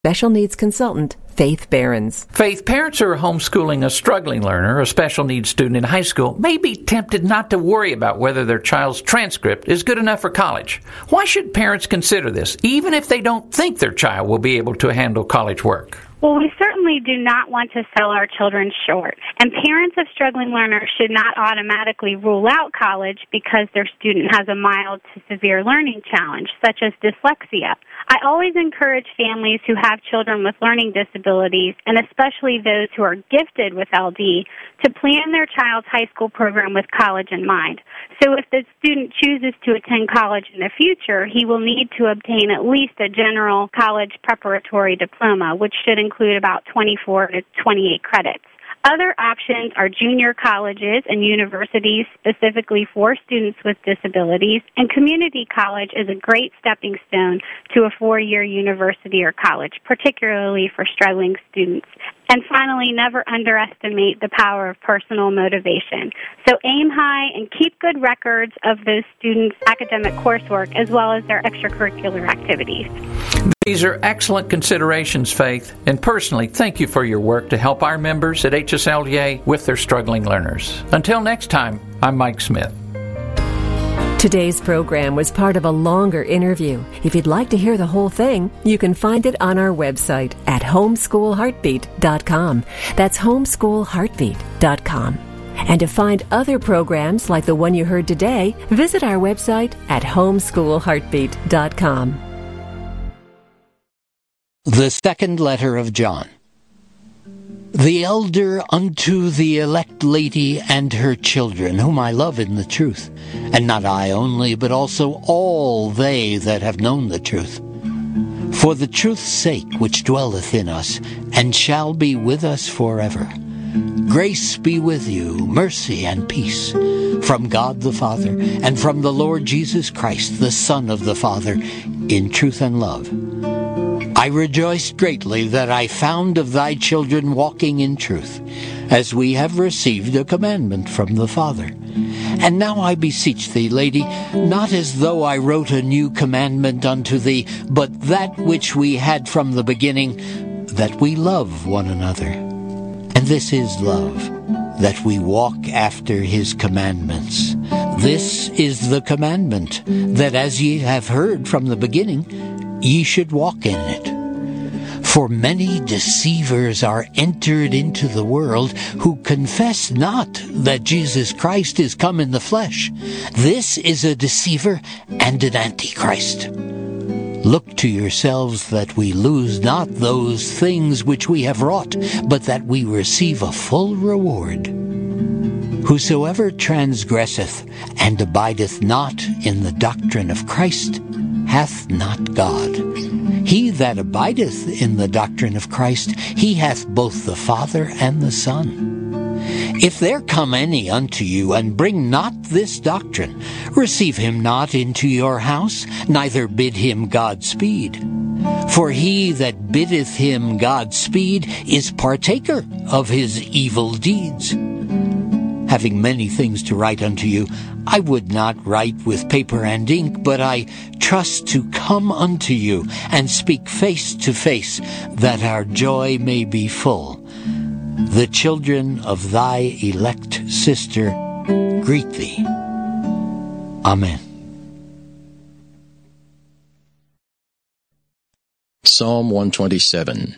Special Needs Consultant, Faith Behrens. Faith, parents who are homeschooling a struggling learner, a special needs student in high school, may be tempted not to worry about whether their child's transcript is good enough for college. Why should parents consider this, even if they don't think their child will be able to handle college work? Well, we certainly do not want to sell our children short, and parents of struggling learners should not automatically rule out college because their student has a mild to severe learning challenge, such as dyslexia. I always encourage families who have children with learning disabilities, and especially those who are gifted with LD, to plan their child's high school program with college in mind. So if the student chooses to attend college in the future, he will need to obtain at least a general college preparatory diploma, which should include about 24 to 28 credits. Other options are junior colleges and universities specifically for students with disabilities, and community college is a great stepping stone to a 4-year university or college, particularly for struggling students. And finally, never underestimate the power of personal motivation. So aim high and keep good records of those students' academic coursework as well as their extracurricular activities. These are excellent considerations, Faith, and personally, thank you for your work to help our members at HSLDA with their struggling learners. Until next time, I'm Mike Smith. Today's program was part of a longer interview. If you'd like to hear the whole thing, you can find it on our website at homeschoolheartbeat.com. That's homeschoolheartbeat.com. And to find other programs like the one you heard today, visit our website at homeschoolheartbeat.com. The second letter of John. The elder unto the elect lady and her children, whom I love in the truth, and not I only, but also all they that have known the truth. For the truth's sake which dwelleth in us, and shall be with us forever. Grace be with you, mercy and peace, from God the Father, and from the Lord Jesus Christ, the Son of the Father, in truth and love. I rejoiced greatly that I found of thy children walking in truth, as we have received a commandment from the Father. And now I beseech thee, lady, not as though I wrote a new commandment unto thee, but that which we had from the beginning, that we love one another. And this is love, that we walk after his commandments. This is the commandment, that as ye have heard from the beginning, ye should walk in it. For many deceivers are entered into the world, who confess not that Jesus Christ is come in the flesh. This is a deceiver and an antichrist. Look to yourselves that we lose not those things which we have wrought, but that we receive a full reward. Whosoever transgresseth and abideth not in the doctrine of Christ hath not God. He that abideth in the doctrine of Christ, he hath both the Father and the Son. If there come any unto you, and bring not this doctrine, receive him not into your house, neither bid him Godspeed. For he that biddeth him Godspeed is partaker of his evil deeds. Having many things to write unto you, I would not write with paper and ink, but I trust to come unto you and speak face to face, that our joy may be full. The children of thy elect sister greet thee. Amen. Psalm 127.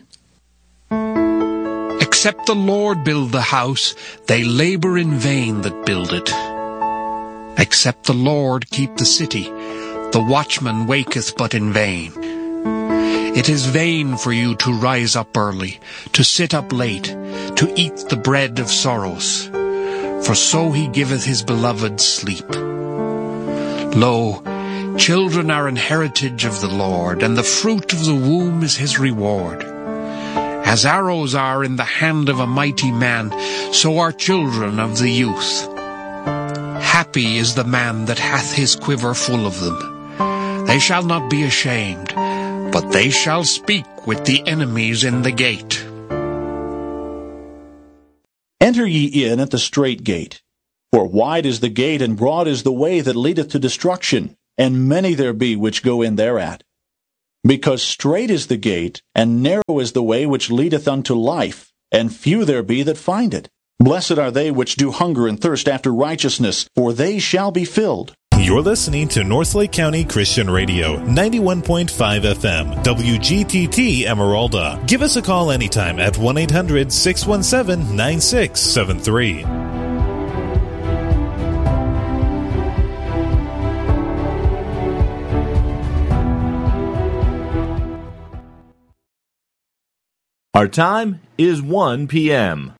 Except the Lord build the house, they labor in vain that build it. Except the Lord keep the city, the watchman waketh but in vain. It is vain for you to rise up early, to sit up late, to eat the bread of sorrows. For so he giveth his beloved sleep. Lo, children are an heritage of the Lord, and the fruit of the womb is his reward. As arrows are in the hand of a mighty man, so are children of the youth. Happy is the man that hath his quiver full of them. They shall not be ashamed, but they shall speak with the enemies in the gate. Enter ye in at the strait gate. For wide is the gate, and broad is the way that leadeth to destruction, and many there be which go in thereat. Because strait is the gate, and narrow is the way which leadeth unto life, and few there be that find it. Blessed are they which do hunger and thirst after righteousness, for they shall be filled. You're listening to Northlake County Christian Radio, 91.5 FM, WGTT Emeralda. Give us a call anytime at 1-800-617-9673. Our time is 1 p.m.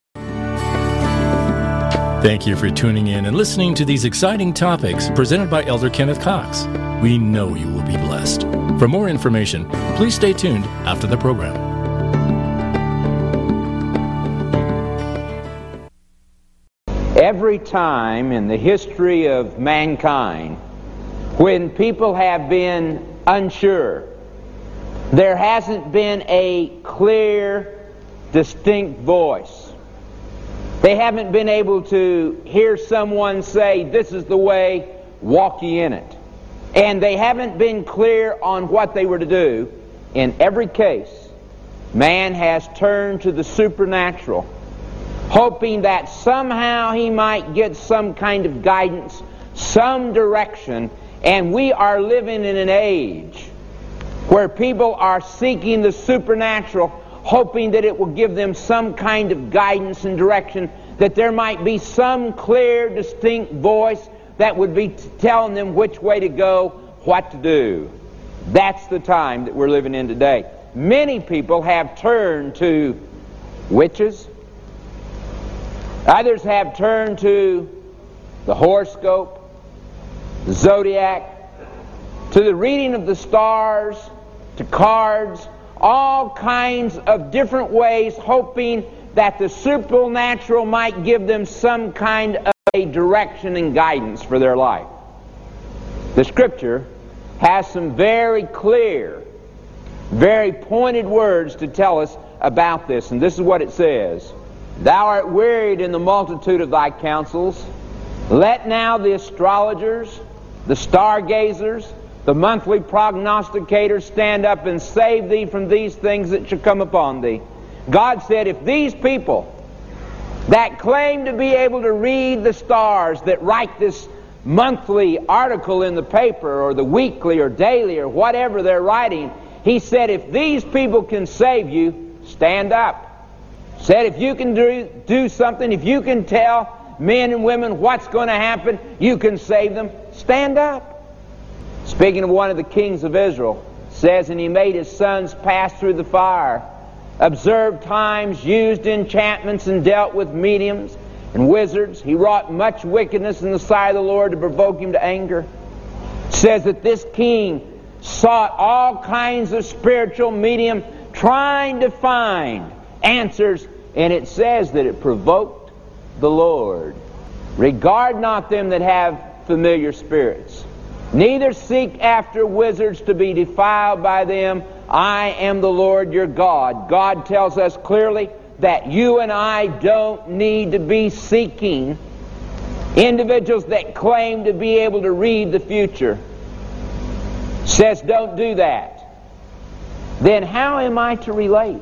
Thank you for tuning in and listening to these exciting topics presented by Elder Kenneth Cox. We know you will be blessed. For more information, please stay tuned after the program. Every time in the history of mankind when people have been unsure, there hasn't been a clear, distinct voice. They haven't been able to hear someone say, "This is the way, walk ye in it." And they haven't been clear on what they were to do. In every case, man has turned to the supernatural, hoping that somehow he might get some kind of guidance, some direction. And we are living in an age where people are seeking the supernatural, hoping that it will give them some kind of guidance and direction, that there might be some clear, distinct voice that would be telling them which way to go, what to do. That's the time that we're living in today. Many people have turned to witches. Others have turned to the horoscope, the zodiac, to the reading of the stars, to cards, all kinds of different ways, hoping that the supernatural might give them some kind of a direction and guidance for their life. The Scripture has some very clear, very pointed words to tell us about this, and this is what it says. "Thou art wearied in the multitude of thy counsels. Let now the astrologers, the stargazers, the monthly prognosticators stand up and save thee from these things that shall come upon thee." God said, if these people that claim to be able to read the stars, that write this monthly article in the paper or the weekly or daily or whatever they're writing, He said, if these people can save you, stand up. Said, if you can do something, if you can tell men and women what's going to happen, you can save them, stand up. Speaking of one of the kings of Israel, says, and he made his sons pass through the fire, observed times, used enchantments, and dealt with mediums and wizards. He wrought much wickedness in the sight of the Lord to provoke him to anger. It says that this king sought all kinds of spiritual medium, trying to find answers, and it says that it provoked the Lord. Regard not them that have familiar spirits, neither seek after wizards to be defiled by them. I am the Lord your God. God tells us clearly that you and I don't need to be seeking individuals that claim to be able to read the future. Says don't do that. Then how am I to relate?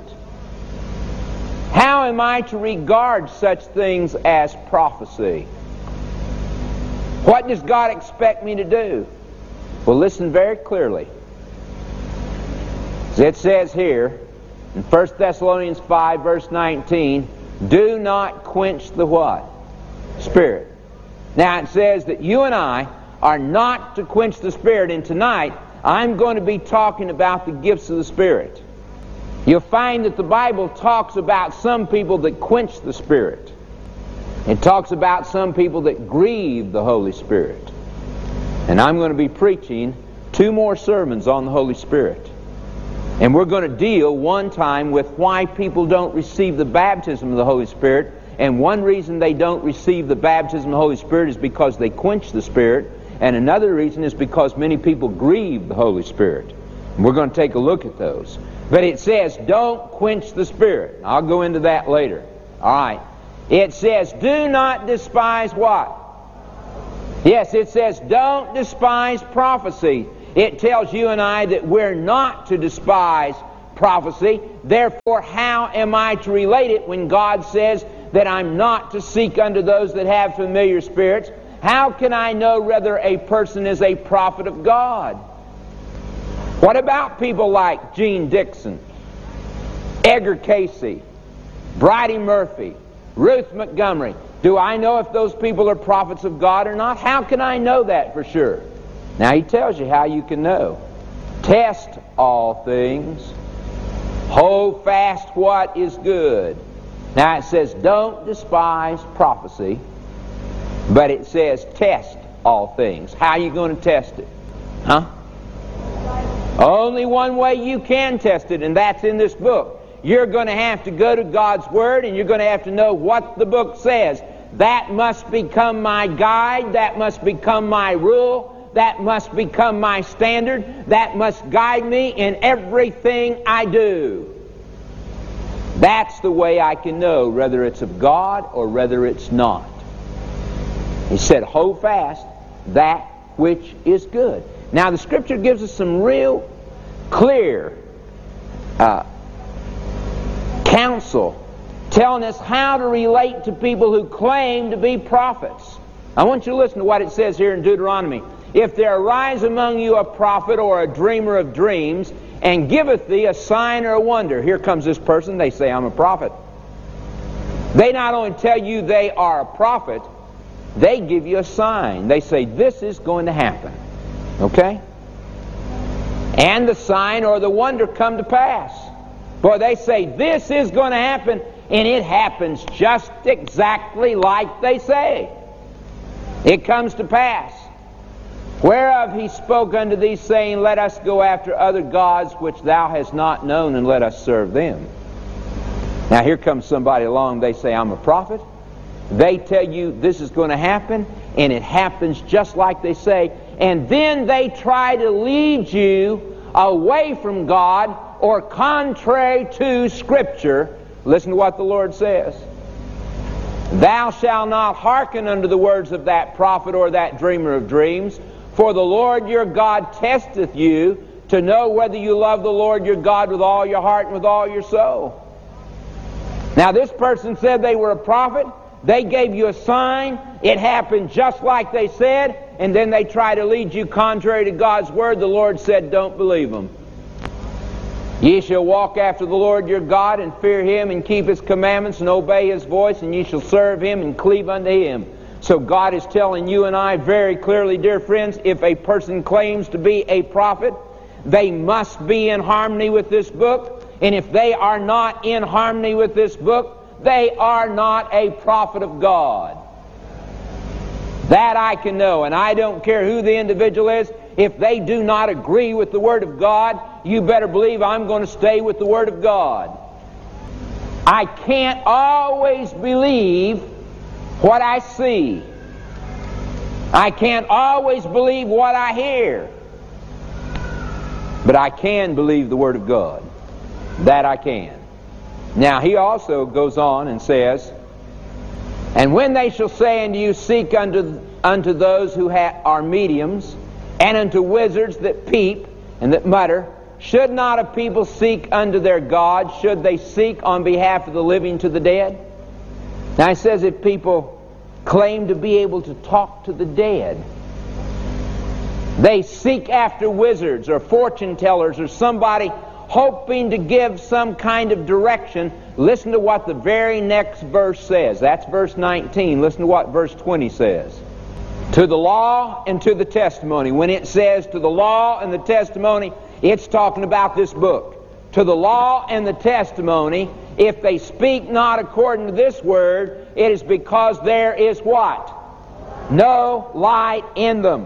How am I to regard such things as prophecy? What does God expect me to do? Well, listen very clearly. It says here in 1 Thessalonians 5 verse 19, do not quench the what? Spirit. Now it says that you and I are not to quench the Spirit, and tonight I'm going to be talking about the gifts of the Spirit. You'll find that the Bible talks about some people that quench the Spirit. It talks about some people that grieve the Holy Spirit. And I'm going to be preaching 2 more sermons on the Holy Spirit. And we're going to deal one time with why people don't receive the baptism of the Holy Spirit. And one reason they don't receive the baptism of the Holy Spirit is because they quench the Spirit. And another reason is because many people grieve the Holy Spirit. And we're going to take a look at those. But it says, don't quench the Spirit. I'll go into that later. All right. It says, do not despise what? Yes, it says, don't despise prophecy. It tells you and I that we're not to despise prophecy. Therefore, how am I to relate it when God says that I'm not to seek unto those that have familiar spirits? How can I know whether a person is a prophet of God? What about people like Gene Dixon, Edgar Casey, Bridie Murphy, Ruth Montgomery? Do I know if those people are prophets of God or not? How can I know that for sure? Now he tells you how you can know. Test all things. Hold fast what is good. Now it says don't despise prophecy, but it says test all things. How are you going to test it? Huh? Only one way you can test it, and that's in this book. You're going to have to go to God's Word, and you're going to have to know what the book says. That must become my guide. That must become my rule. That must become my standard. That must guide me in everything I do. That's the way I can know whether it's of God or whether it's not. He said, hold fast that which is good. Now the Scripture gives us some real clear counsel telling us how to relate to people who claim to be prophets. I want you to listen to what it says here in Deuteronomy. If there arise among you a prophet or a dreamer of dreams, and giveth thee a sign or a wonder. Here comes this person, they say, I'm a prophet. They not only tell you they are a prophet, they give you a sign. They say, this is going to happen. Okay? And the sign or the wonder come to pass. Boy, they say, this is going to happen, and it happens just exactly like they say. It comes to pass. Whereof he spoke unto thee, saying, let us go after other gods which thou hast not known, and let us serve them. Now here comes somebody along, they say, I'm a prophet. They tell you this is going to happen, and it happens just like they say. And then they try to lead you away from God or contrary to Scripture. Listen to what the Lord says. Thou shalt not hearken unto the words of that prophet or that dreamer of dreams, for the Lord your God testeth you to know whether you love the Lord your God with all your heart and with all your soul. Now this person said they were a prophet. They gave you a sign. It happened just like they said. And then they try to lead you contrary to God's word. The Lord said, don't believe them. Ye shall walk after the Lord your God and fear Him and keep His commandments and obey His voice, and ye shall serve Him and cleave unto Him. So God is telling you and I very clearly, dear friends, if a person claims to be a prophet, they must be in harmony with this book. And if they are not in harmony with this book, they are not a prophet of God. That I can know, and I don't care who the individual is. If they do not agree with the Word of God, you better believe I'm going to stay with the Word of God. I can't always believe what I see. I can't always believe what I hear. But I can believe the Word of God. That I can. Now he also goes on and says, and when they shall say unto you, seek unto those who are mediums, and unto wizards that peep and that mutter, should not a people seek unto their God? Should they seek on behalf of the living to the dead? Now he says if people claim to be able to talk to the dead, they seek after wizards or fortune tellers or somebody hoping to give some kind of direction. Listen to what the very next verse says. That's verse 19. Listen to what verse 20 says. To the law and to the testimony. When it says to the law and the testimony, it's talking about this book. To the law and the testimony, if they speak not according to this word, it is because there is what? No light in them.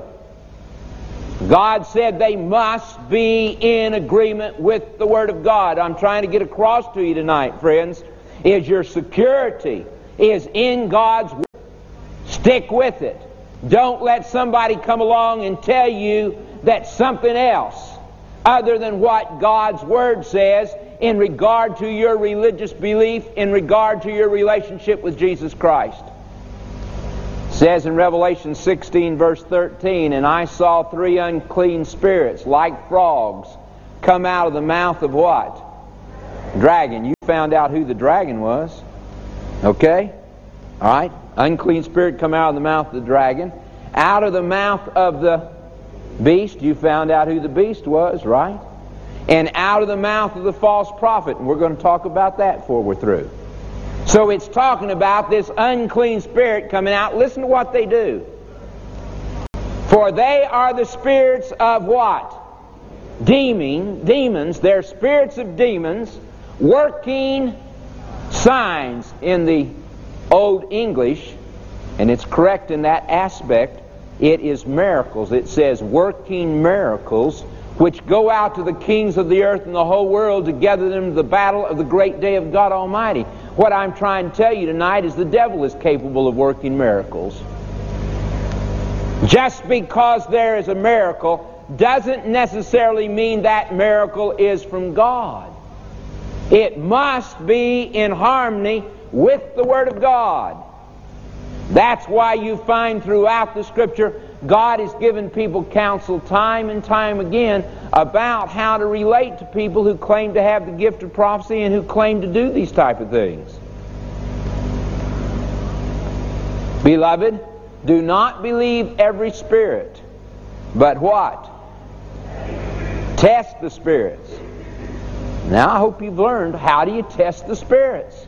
God said they must be in agreement with the Word of God. I'm trying to get across to you tonight, friends, is your security is in God's Word. Stick with it. Don't let somebody come along and tell you that something else other than what God's Word says in regard to your religious belief, in regard to your relationship with Jesus Christ. says in Revelation 16 verse 13, "And I saw 3 unclean spirits like frogs come out of the mouth of" what? Dragon. You found out who the dragon was. Okay? Alright? Unclean spirit come out of the mouth of the dragon. Out of the mouth of the beast, you found out who the beast was, right? And out of the mouth of the false prophet. And we're going to talk about that before we're through. So it's talking about this unclean spirit coming out. Listen to what they do. "For they are the spirits of" what? Demons. They're spirits of demons working signs in the Old English, and it's correct in that aspect. It is miracles. It says working miracles, which go out to the kings of the earth and the whole world to gather them to the battle of the great day of God Almighty. What I'm trying to tell you tonight is the devil is capable of working miracles. Just because there is a miracle doesn't necessarily mean that miracle is from God. It must be in harmony with the Word of God. That's why you find throughout the Scripture God has given people counsel time and time again about how to relate to people who claim to have the gift of prophecy and who claim to do these type of things. Beloved, do not believe every spirit, but what? Test the spirits. Now I hope you've learned, how do you test the spirits?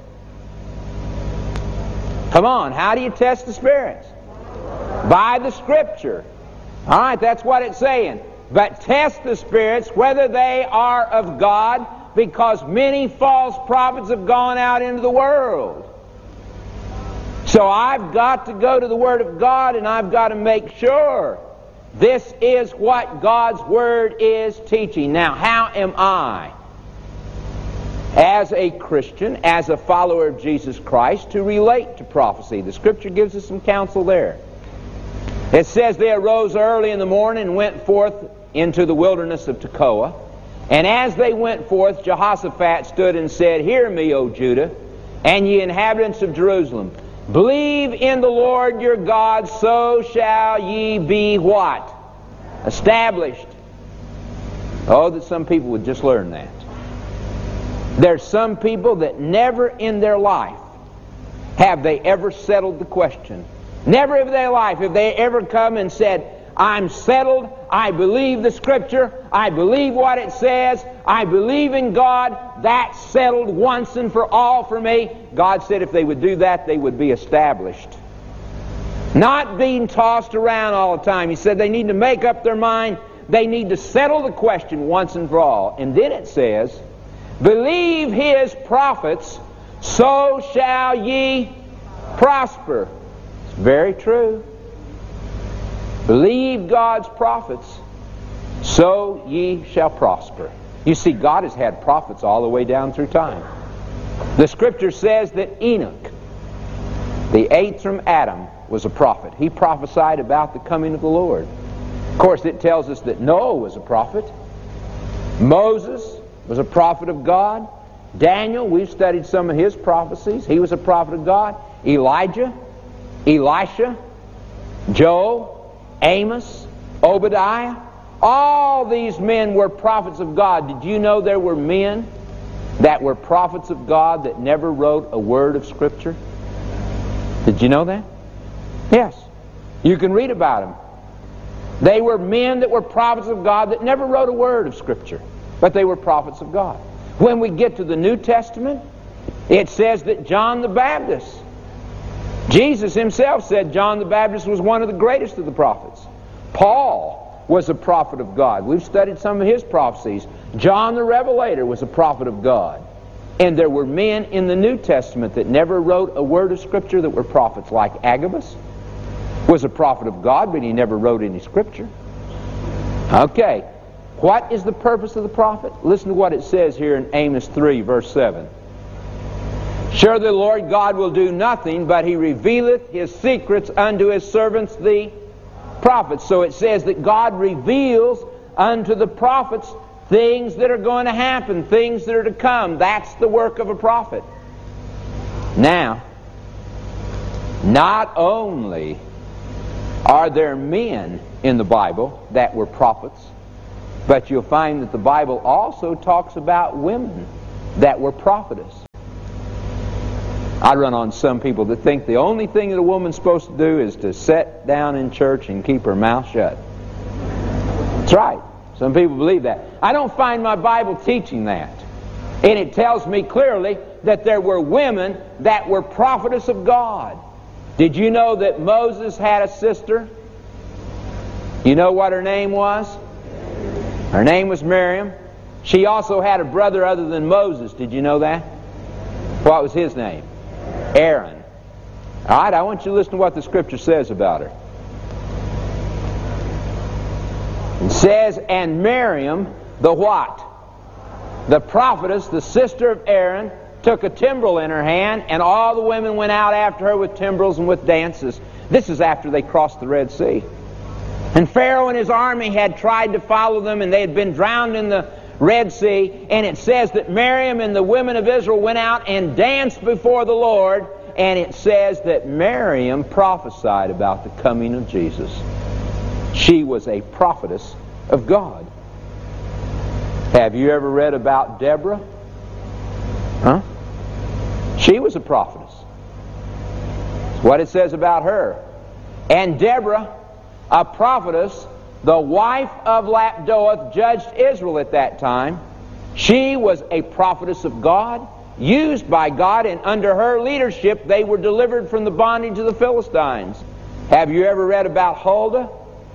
Come on, how do you test the spirits? By the Scripture. Alright, that's what it's saying. But test the spirits whether they are of God, because many false prophets have gone out into the world. So I've got to go to the Word of God, and I've got to make sure this is what God's Word is teaching. Now, how am I, as a Christian, as a follower of Jesus Christ, to relate to prophecy? The Scripture gives us some counsel there. It says, "They arose early in the morning and went forth into the wilderness of Tekoa. And as they went forth, Jehoshaphat stood and said, Hear me, O Judah, and ye inhabitants of Jerusalem. Believe in the Lord your God, so shall ye be" what? Established. Oh, that some people would just learn that. There's some people that never in their life have they ever settled the question. Never in their life have they ever come and said, "I'm settled, I believe the Scripture, I believe what it says, I believe in God, that's settled once and for all for me." God said if they would do that, they would be established. Not being tossed around all the time. He said they need to make up their mind, they need to settle the question once and for all. And then it says, "Believe His prophets, so shall ye prosper." It's very true. Believe God's prophets, so ye shall prosper. You see, God has had prophets all the way down through time. The Scripture says that Enoch, the 8th from Adam, was a prophet. He prophesied about the coming of the Lord. Of course, it tells us that Noah was a prophet. Moses was a prophet of God. Daniel, we've studied some of his prophecies. He was a prophet of God. Elijah, Elisha, Joel, Amos, Obadiah, all these men were prophets of God. Did you know there were men that were prophets of God that never wrote a word of Scripture? Did you know that? Yes. You can read about them. They were men that were prophets of God that never wrote a word of Scripture, but they were prophets of God. When we get to the New Testament, it says that John the Baptist, Jesus himself said John the Baptist was one of the greatest of the prophets. Paul was a prophet of God. We've studied some of his prophecies. John the Revelator was a prophet of God. And there were men in the New Testament that never wrote a word of Scripture that were prophets, like Agabus was a prophet of God, but he never wrote any Scripture. Okay, what is the purpose of the prophet? Listen to what it says here in Amos 3, verse 7. "Surely the Lord God will do nothing, but He revealeth His secrets unto His servants the prophets." So it says that God reveals unto the prophets things that are going to happen, things that are to come. That's the work of a prophet. Now, not only Are there men in the Bible that were prophets? But you'll find that the Bible also talks about women that were prophetess. I run on some people that think the only thing that a woman's supposed to do is to sit down in church and keep her mouth shut. That's right. Some people believe that. I don't find my Bible teaching that. And it tells me clearly that there were women that were prophetess of God. Did you know that Moses had a sister? You know what her name was? Her name was Miriam. She also had a brother other than Moses. Did you know that? What was his name? Aaron. All right, I want you to listen to what the Scripture says about her. It says, and Miriam, the what? The prophetess, the sister of Aaron, took a timbrel in her hand, and all the women went out after her with timbrels and with dances. This is after they crossed the Red Sea. And Pharaoh and his army had tried to follow them, and they had been drowned in the Red Sea. And it says that Miriam and the women of Israel went out and danced before the Lord. And it says that Miriam prophesied about the coming of Jesus. She was a prophetess of God. Have you ever read about Deborah? Huh? She was a prophetess. That's what it says about her. And Deborah, a prophetess, the wife of Lapdoth, judged Israel at that time. She was a prophetess of God, used by God, and under her leadership they were delivered from the bondage of the Philistines. Have you ever read about Huldah?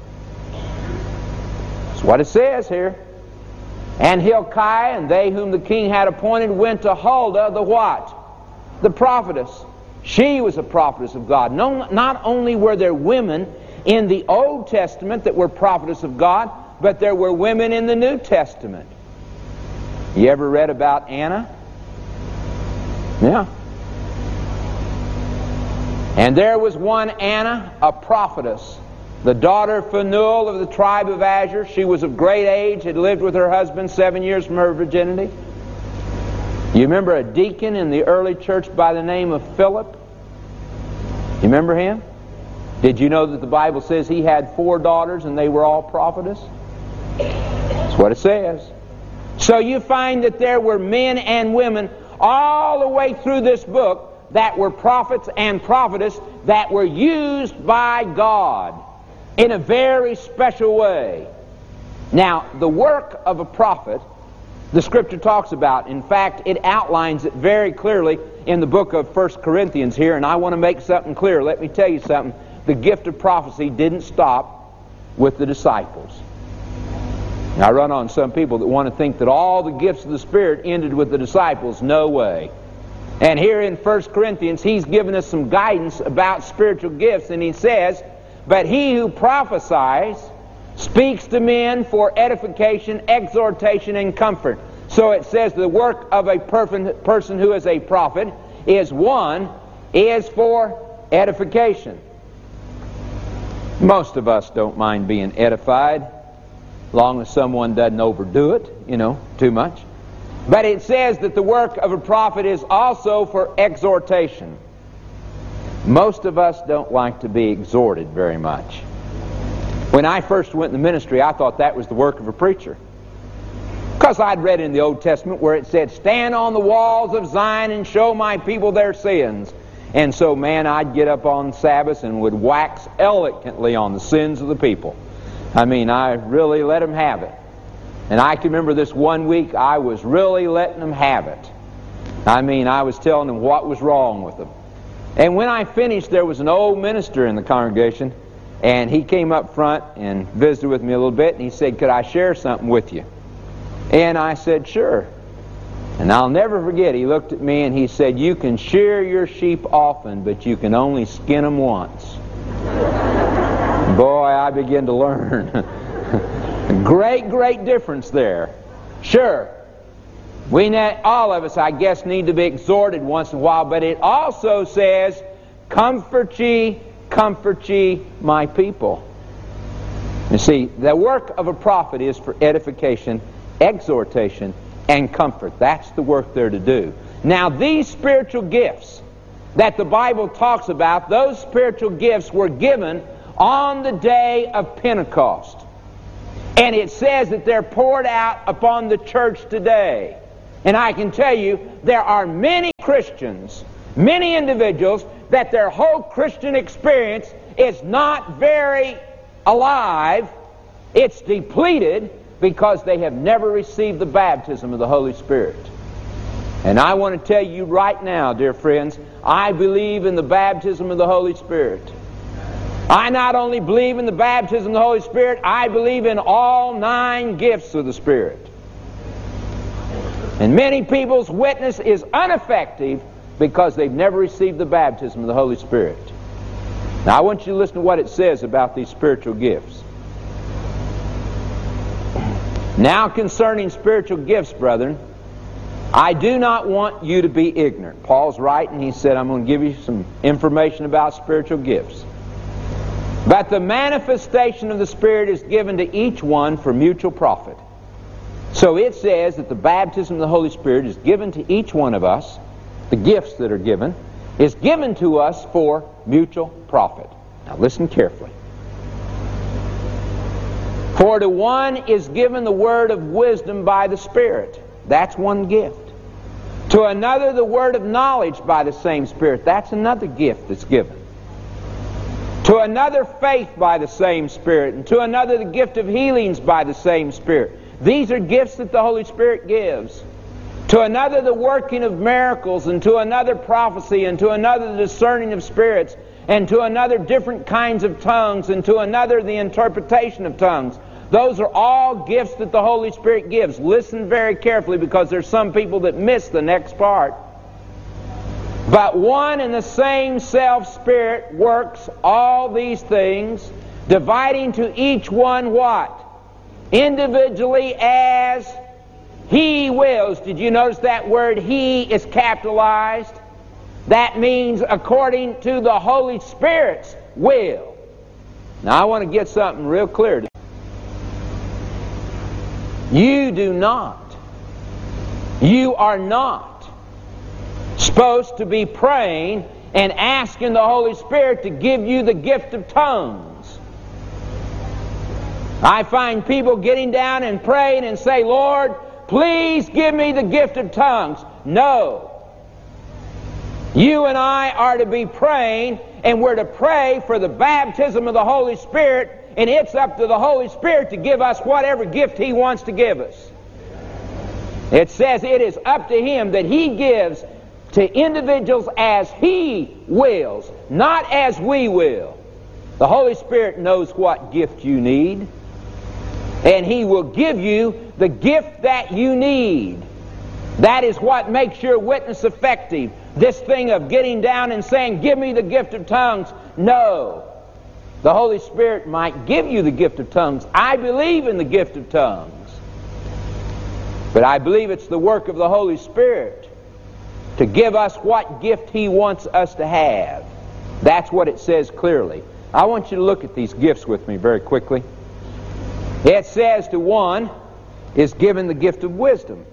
That's what it says here. And Hilkiah and they whom the king had appointed went to Huldah, the what? The prophetess. She was a prophetess of God. No, not only were there women in the Old Testament that were prophetess of God, but there were women in the New Testament. You ever read about Anna? Yeah. And there was one Anna, a prophetess, the daughter of Phanuel of the tribe of Asher. She was of great age, had lived with her husband 7 years from her virginity. You remember a deacon in the early church by the name of Philip? You remember him? Did you know that the Bible says he had 4 daughters and they were all prophetess? That's what it says. So you find that there were men and women all the way through this book that were prophets and prophetess that were used by God in a very special way. Now, the work of a prophet, the Scripture talks about. In fact, it outlines it very clearly in the book of 1 Corinthians here, and I want to make something clear. Let me tell you something. The gift of prophecy didn't stop with the disciples. Now, I run on some people that want to think that all the gifts of the Spirit ended with the disciples. No way. And here in 1 Corinthians, he's given us some guidance about spiritual gifts, and he says, but he who prophesies speaks to men for edification, exhortation, and comfort. So it says the work of a person who is a prophet is for edification. Most of us don't mind being edified, as long as someone doesn't overdo it, too much. But it says that the work of a prophet is also for exhortation. Most of us don't like to be exhorted very much. When I first went in the ministry, I thought that was the work of a preacher. Because I'd read in the Old Testament where it said, stand on the walls of Zion and show my people their sins. And so, man, I'd get up on Sabbath and would wax eloquently on the sins of the people. I mean, I really let them have it. And I can remember this one week, I was really letting them have it. I mean, I was telling them what was wrong with them. And when I finished, there was an old minister in the congregation, and he came up front and visited with me a little bit, and he said, could I share something with you? And I said, sure. And I'll never forget, he looked at me and he said, you can shear your sheep often, but you can only skin them once. Boy, I began to learn. Great difference there. Sure, all of us, I guess, need to be exhorted once in a while, but it also says, comfort ye, my people. You see, the work of a prophet is for edification, exhortation, and comfort. That's the work they're to do. Now, these spiritual gifts that the Bible talks about, those spiritual gifts were given on the day of Pentecost. And it says that they're poured out upon the church today. And I can tell you, there are many Christians, many individuals, that their whole Christian experience is not very alive. It's depleted because they have never received the baptism of the Holy Spirit. And I want to tell you right now, dear friends, I believe in the baptism of the Holy Spirit. I not only believe in the baptism of the Holy Spirit, I believe in all 9 gifts of the Spirit. And many people's witness is ineffective because they've never received the baptism of the Holy Spirit. Now I want you to listen to what it says about these spiritual gifts. Now concerning spiritual gifts, brethren, I do not want you to be ignorant. Paul's writing, he said, I'm going to give you some information about spiritual gifts. But the manifestation of the Spirit is given to each one for mutual profit. So it says that the baptism of the Holy Spirit is given to each one of us. The gifts that are given is given to us for mutual profit. Now listen carefully. For to one is given the word of wisdom by the Spirit. That's one gift. To another the word of knowledge by the same Spirit. That's another gift that's given. To another faith by the same Spirit. And to another the gift of healings by the same Spirit. These are gifts that the Holy Spirit gives. To another the working of miracles, and to another prophecy, and to another the discerning of spirits, and to another different kinds of tongues, and to another the interpretation of tongues. Those are all gifts that the Holy Spirit gives. Listen very carefully, because there's some people that miss the next part. But one and the same self-Spirit works all these things, dividing to each one what? Individually as He wills. Did you notice that word He is capitalized? That means according to the Holy Spirit's will. Now I want to get something real clear. You are not supposed to be praying and asking the Holy Spirit to give you the gift of tongues. I find people getting down and praying and say, Lord, please give me the gift of tongues. No. You and I are to be praying, and we're to pray for the baptism of the Holy Spirit, and it's up to the Holy Spirit to give us whatever gift He wants to give us. It says it is up to Him that He gives to individuals as He wills, not as we will. The Holy Spirit knows what gift you need, and He will give you the gift that you need. That is what makes your witness effective. This thing of getting down and saying, give me the gift of tongues. No. The Holy Spirit might give you the gift of tongues. I believe in the gift of tongues. But I believe it's the work of the Holy Spirit to give us what gift He wants us to have. That's what it says clearly. I want you to look at these gifts with me very quickly. It says to one is given the gift of wisdom.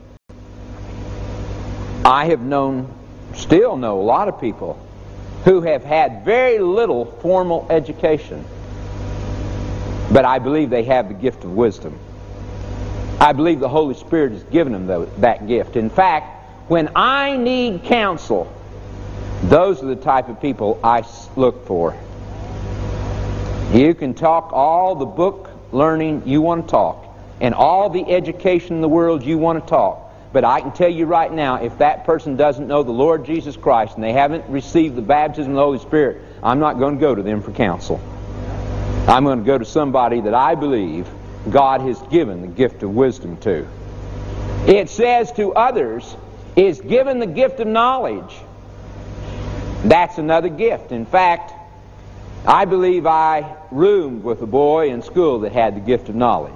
I have still know a lot of people who have had very little formal education, but I believe they have the gift of wisdom. I believe the Holy Spirit has given them that gift. In fact, when I need counsel, those are the type of people I look for. You can talk all the book learning you want to talk, and all the education in the world you want to talk. But I can tell you right now, if that person doesn't know the Lord Jesus Christ and they haven't received the baptism of the Holy Spirit, I'm not going to go to them for counsel. I'm going to go to somebody that I believe God has given the gift of wisdom to. It says to others is given the gift of knowledge. That's another gift. In fact, I believe I roomed with a boy in school that had the gift of knowledge.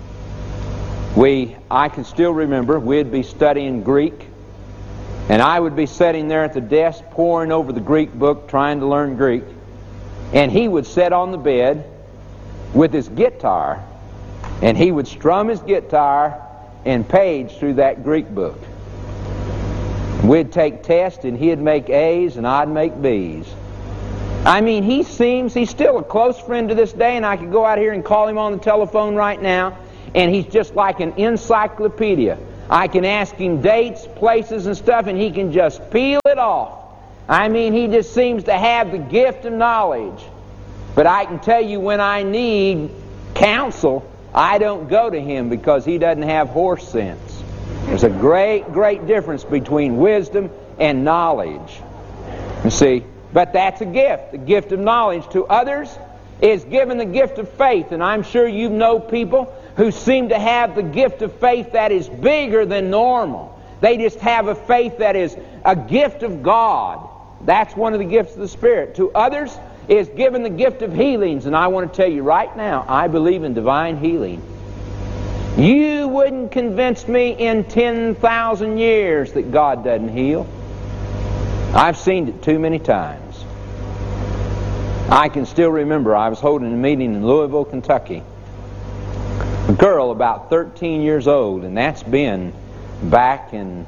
I can still remember we'd be studying Greek, and I would be sitting there at the desk poring over the Greek book trying to learn Greek, and he would sit on the bed with his guitar, and he would strum his guitar and page through that Greek book. We'd take tests, and he'd make A's and I'd make B's. I mean, he's still a close friend to this day, and I could go out here and call him on the telephone right now, and he's just like an encyclopedia. I can ask him dates, places, and stuff, and he can just peel it off. I mean, he just seems to have the gift of knowledge. But I can tell you, when I need counsel, I don't go to him because he doesn't have horse sense. There's a great, great difference between wisdom and knowledge. You see, but that's a gift. The gift of knowledge. To others is given the gift of faith. And I'm sure you know people who seem to have the gift of faith that is bigger than normal. They just have a faith that is a gift of God. That's one of the gifts of the Spirit. To others is given the gift of healings. And I want to tell you right now, I believe in divine healing. You wouldn't convince me in 10,000 years that God doesn't heal. I've seen it too many times. I can still remember I was holding a meeting in Louisville, Kentucky. A girl about 13 years old, and that's been back in,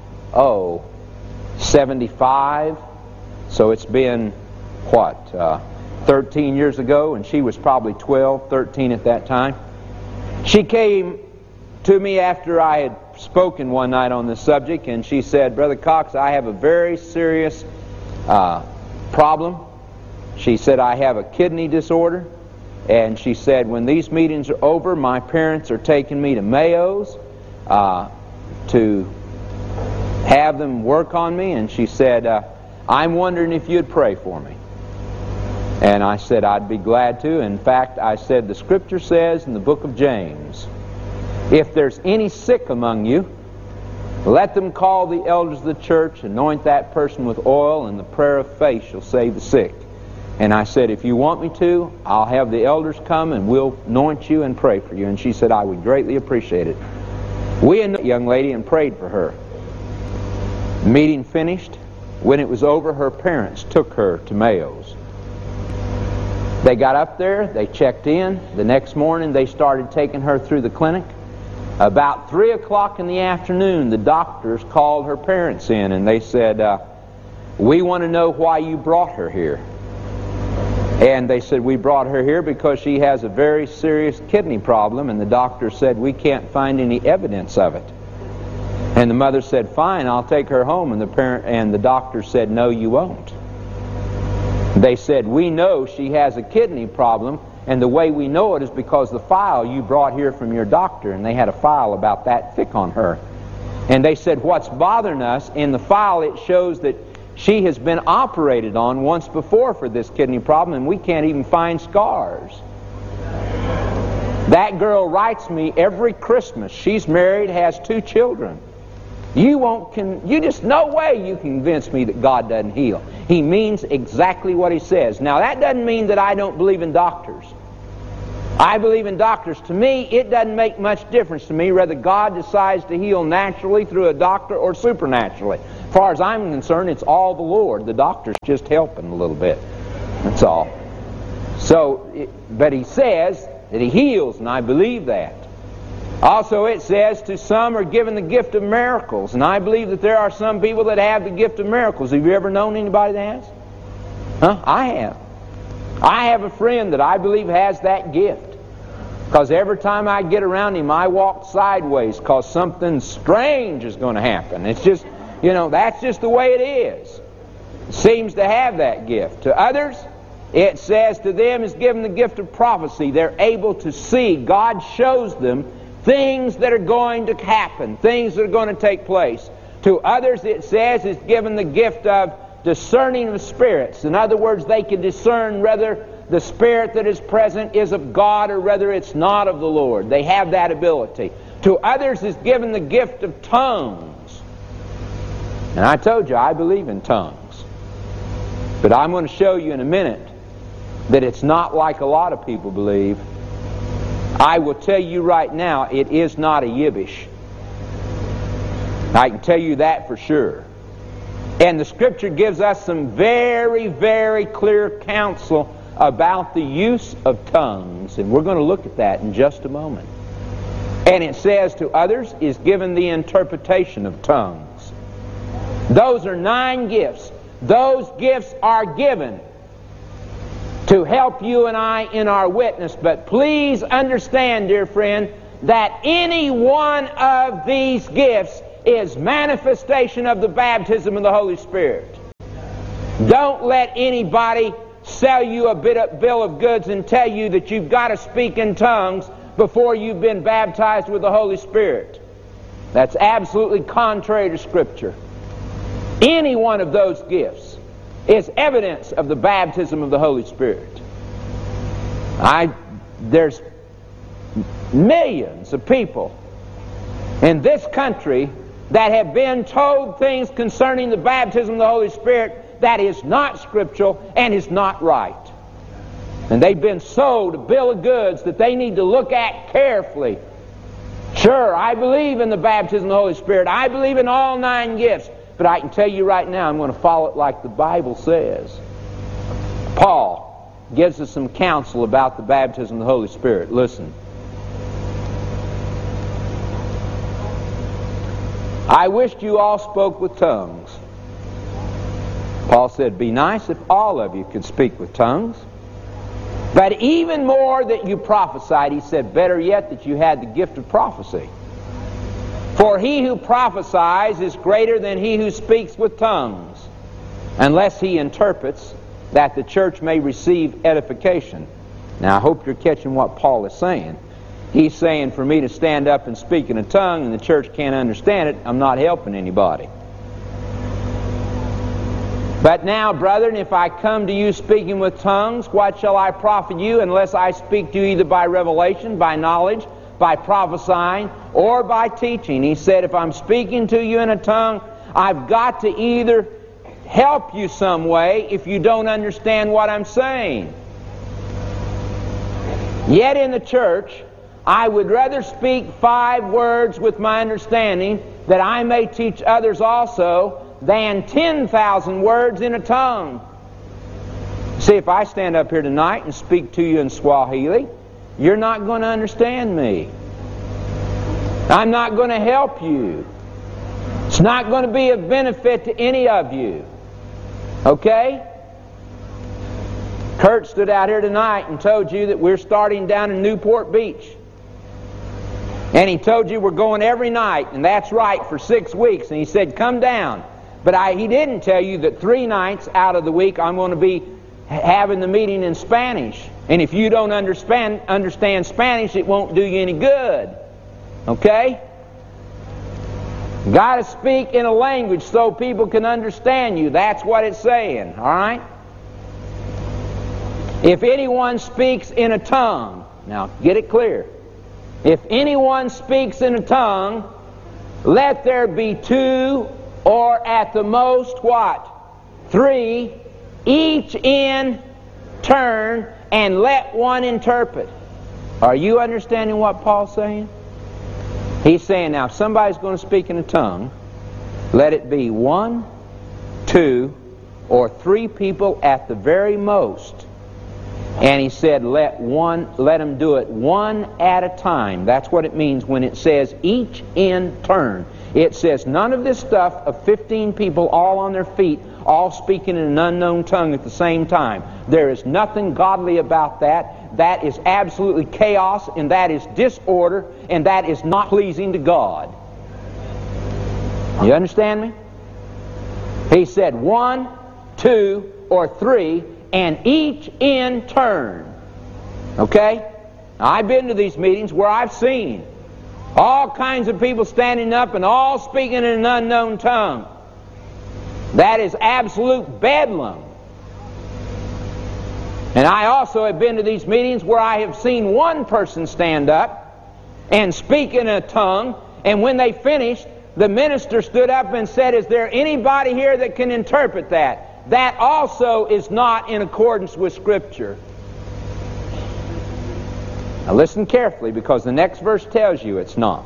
75. So it's been, 13 years ago, and she was probably 12, 13 at that time. She came to me after I had spoken one night on this subject, and she said, "Brother Cox, I have a very serious problem." She said, "I have a kidney disorder." And she said, "When these meetings are over, my parents are taking me to Mayo's to have them work on me." And she said, "I'm wondering if you'd pray for me." And I said, "I'd be glad to." In fact, I said, "The Scripture says in the book of James, if there's any sick among you, let them call the elders of the church, anoint that person with oil, and the prayer of faith shall save the sick." And I said, "If you want me to, I'll have the elders come and we'll anoint you and pray for you." And she said, "I would greatly appreciate it." We anointed the young lady and prayed for her. The meeting finished. When it was over, her parents took her to Mayo's. They got up there, they checked in. The next morning they started taking her through the clinic. About 3 o'clock in the afternoon, the doctors called her parents in, and they said, "We want to know why you brought her here." And they said, "We brought her here because she has a very serious kidney problem," and the doctor said, "We can't find any evidence of it." And the mother said, "Fine, I'll take her home." And the doctor said, "No, you won't." They said, "We know she has a kidney problem, and the way we know it is because the file you brought here from your doctor," and they had a file about that thick on her. And they said, "What's bothering us, in the file it shows that she has been operated on once before for this kidney problem, and we can't even find scars." That girl writes me every Christmas. She's married, has 2 children. You just, no way you convince me that God doesn't heal. He means exactly what He says. Now, that doesn't mean that I don't believe in doctors. I believe in doctors. To me, it doesn't make much difference to me whether God decides to heal naturally through a doctor or supernaturally. As far as I'm concerned, it's all the Lord. The doctor's just helping a little bit. That's all. But He says that He heals, and I believe that. Also, it says, to some are given the gift of miracles. And I believe that there are some people that have the gift of miracles. Have you ever known anybody that has? I have. I have a friend that I believe has that gift. Because every time I get around him, I walk sideways because something strange is going to happen. It's just, that's just the way it is. Seems to have that gift. To others, it says to them is given the gift of prophecy. They're able to see. God shows them things that are going to happen, things that are going to take place. To others, it says, is given the gift of discerning of spirits. In other words, they can discern whether the spirit that is present is of God or whether it's not of the Lord. They have that ability. To others is given the gift of tongues. And I told you, I believe in tongues. But I'm going to show you in a minute that it's not like a lot of people believe. I will tell you right now, it is not a Yiddish. I can tell you that for sure. And the Scripture gives us some very, very clear counsel about the use of tongues. And we're going to look at that in just a moment. And it says to others is given the interpretation of tongues. Those are 9 gifts. Those gifts are given to help you and I in our witness. But please understand, dear friend, that any one of these gifts is manifestation of the baptism of the Holy Spirit. Don't let anybody sell you a bill of goods and tell you that you've got to speak in tongues before you've been baptized with the Holy Spirit. That's absolutely contrary to Scripture. Any one of those gifts is evidence of the baptism of the Holy Spirit. There's millions of people in this country that have been told things concerning the baptism of the Holy Spirit that is not scriptural and is not right. And they've been sold a bill of goods that they need to look at carefully. Sure, I believe in the baptism of the Holy Spirit. I believe in all 9 gifts. But I can tell you right now, I'm going to follow it like the Bible says. Paul gives us some counsel about the baptism of the Holy Spirit. Listen. I wished you all spoke with tongues. Paul said, be nice if all of you could speak with tongues. But even more that you prophesied. He said, better yet that you had the gift of prophecy. For he who prophesies is greater than he who speaks with tongues, unless he interprets, that the church may receive edification. Now I hope you're catching what Paul is saying. He's saying for me to stand up and speak in a tongue and the church can't understand it, I'm not helping anybody. But now, brethren, if I come to you speaking with tongues, what shall I profit you unless I speak to you either by revelation, by knowledge, by prophesying, or by teaching? He said, if I'm speaking to you in a tongue, I've got to either help you some way if you don't understand what I'm saying. Yet in the church, I would rather speak 5 words with my understanding that I may teach others also than 10,000 words in a tongue. See, if I stand up here tonight and speak to you in Swahili, you're not going to understand me. I'm not going to help you. It's not going to be of benefit to any of you. Okay? Kurt stood out here tonight and told you that we're starting down in Newport Beach. And he told you we're going every night, and that's right, for 6 weeks. And he said, come down. But he didn't tell you that 3 nights out of the week I'm going to be having the meeting in Spanish. And if you don't understand Spanish, it won't do you any good. Okay? Got to speak in a language so people can understand you. That's what it's saying. All right? If anyone speaks in a tongue, now get it clear. If anyone speaks in a tongue, let there be 2 or at the most what? 3, each in turn, and let one interpret. Are you understanding what Paul's saying? He's saying, now if somebody's going to speak in a tongue, let it be 1, 2, or 3 people at the very most. And he said, let them do it 1 at a time. That's what it means when it says each in turn. It says none of this stuff of 15 people all on their feet, all speaking in an unknown tongue at the same time. There is nothing godly about that. That is absolutely chaos, and that is disorder, and that is not pleasing to God. You understand me? He said 1, 2, or 3, and each in turn. Okay? Now, I've been to these meetings where I've seen all kinds of people standing up and all speaking in an unknown tongue. That is absolute bedlam. And I also have been to these meetings where I have seen one person stand up and speak in a tongue, and when they finished, the minister stood up and said, is there anybody here that can interpret that? That also is not in accordance with Scripture. Now listen carefully, because the next verse tells you it's not.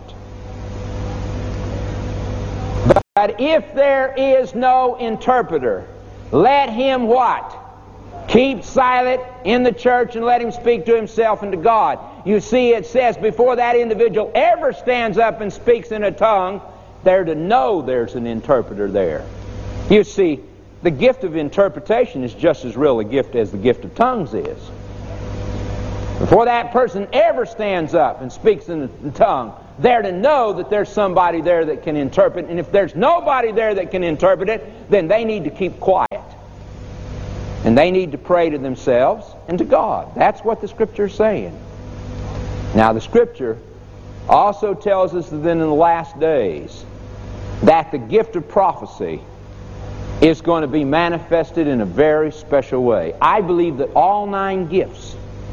But if there is no interpreter, let him what? Keep silent in the church and let him speak to himself and to God. You see, it says before that individual ever stands up and speaks in a tongue, they're to know there's an interpreter there. You see, the gift of interpretation is just as real a gift as the gift of tongues is. Before that person ever stands up and speaks in the tongue, they're to know that there's somebody there that can interpret. And if there's nobody there that can interpret it, then they need to keep quiet. And they need to pray to themselves and to God. That's what the Scripture is saying. Now, the Scripture also tells us that in the last days that the gift of prophecy is going to be manifested in a very special way. I believe that all 9 gifts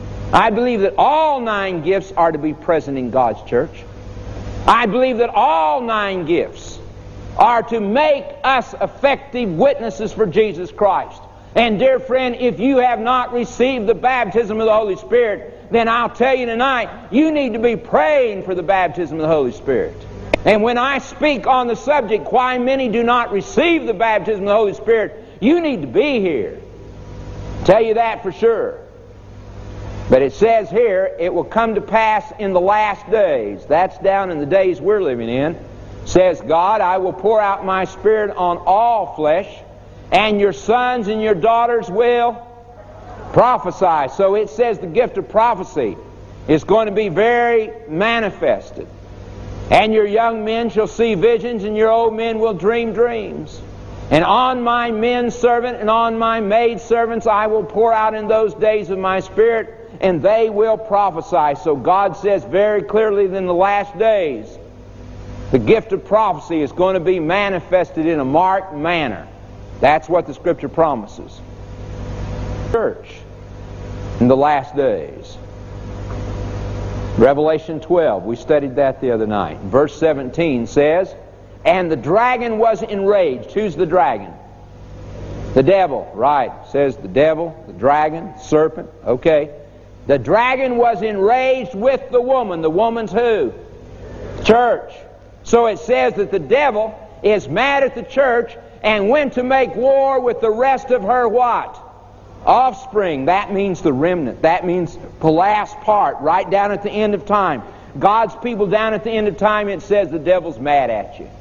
are to be present in God's church. I believe that all 9 gifts are to make us effective witnesses for Jesus Christ. And dear friend, if you have not received the baptism of the Holy Spirit, then I'll tell you tonight, you need to be praying for the baptism of the Holy Spirit. And when I speak on the subject, why many do not receive the baptism of the Holy Spirit, you need to be here. I'll tell you that for sure. But it says here, it will come to pass in the last days. That's down in the days we're living in. Says God, I will pour out my Spirit on all flesh, and your sons and your daughters will prophesy. So it says the gift of prophecy is going to be very manifested. And your young men shall see visions, and your old men will dream dreams. And on my men servant and on my maid servants I will pour out in those days of my Spirit, and they will prophesy. So God says very clearly that in the last days, the gift of prophecy is going to be manifested in a marked manner. That's what the Scripture promises. Church in the last days. Revelation 12, we studied that the other night. Verse 17 says, and the dragon was enraged. Who's the dragon? The devil, right. It says the devil, the dragon, serpent, okay. The dragon was enraged with the woman. The woman's who? Church. So it says that the devil is mad at the church and went to make war with the rest of her what? Offspring. That means the remnant. That means the last part, right down at the end of time. God's people down at the end of time, it says the devil's mad at you.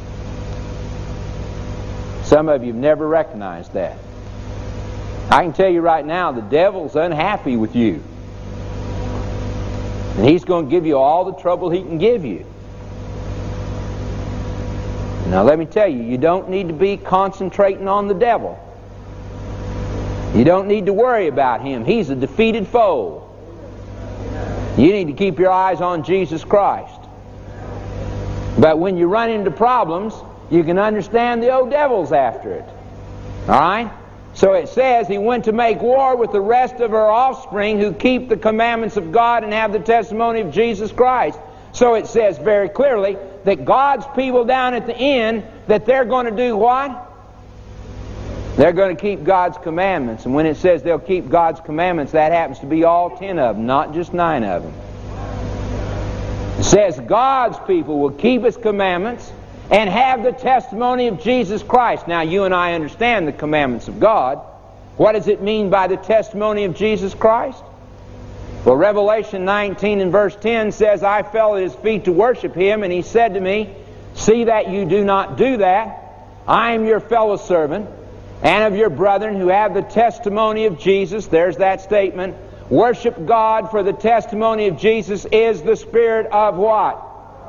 Some of you have never recognized that. I can tell you right now, the devil's unhappy with you. And he's going to give you all the trouble he can give you. Now let me tell you, you don't need to be concentrating on the devil. You don't need to worry about him. He's a defeated foe. You need to keep your eyes on Jesus Christ. But when you run into problems, you can understand the old devil's after it. All right? So it says he went to make war with the rest of her offspring who keep the commandments of God and have the testimony of Jesus Christ. So it says very clearly that God's people down at the end, that they're going to do what? They're going to keep God's commandments. And when it says they'll keep God's commandments, that happens to be all 10 of them, not just 9 of them. It says God's people will keep His commandments and have the testimony of Jesus Christ. Now, you and I understand the commandments of God. What does it mean by the testimony of Jesus Christ? Well, Revelation 19 and verse 10 says, I fell at His feet to worship Him, and He said to me, see that you do not do that. I am your fellow servant and of your brethren who have the testimony of Jesus. There's that statement. Worship God, for the testimony of Jesus is the spirit of what?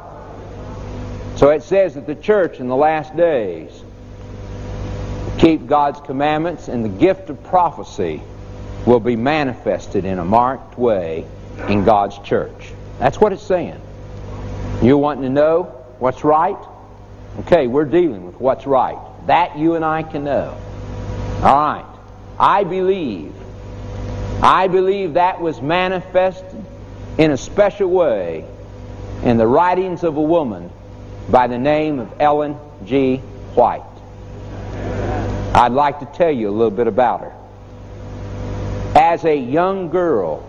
So it says that the church in the last days will keep God's commandments, and the gift of prophecy will be manifested in a marked way in God's church. That's what it's saying. You wanting to know what's right? Okay, we're dealing with what's right. That you and I can know. All right. I believe that was manifested in a special way in the writings of a woman by the name of Ellen G. White. I'd like to tell you a little bit about her. As a young girl,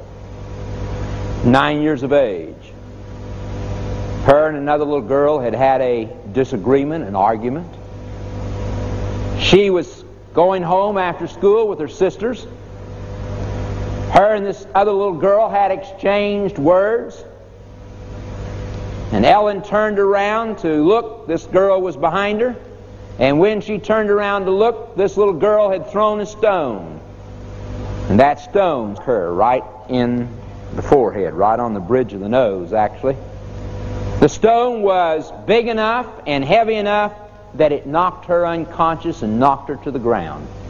9 years of age, her and another little girl had had a disagreement, an argument. She was going home after school with her sisters. Her and this other little girl had exchanged words. And Ellen turned around to look. This girl was behind her. And when she turned around to look, this little girl had thrown a stone. And that stone hit her right in the forehead, right on the bridge of the nose, actually. The stone was big enough and heavy enough that it knocked her unconscious and knocked her to the ground.